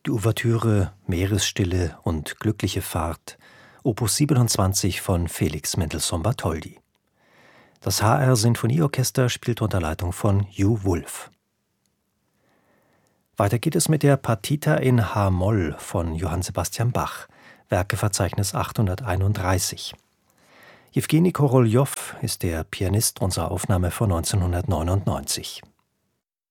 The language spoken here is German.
Die Ouvertüre Meeresstille und glückliche Fahrt, Opus 27 von Felix Mendelssohn-Bartholdy. Das HR Sinfonieorchester spielt unter Leitung von Hugh Wolf. Weiter geht es mit der Partita in H-Moll von Johann Sebastian Bach, Werkeverzeichnis 831. Jewgeni Koroljow ist der Pianist unserer Aufnahme von 1999.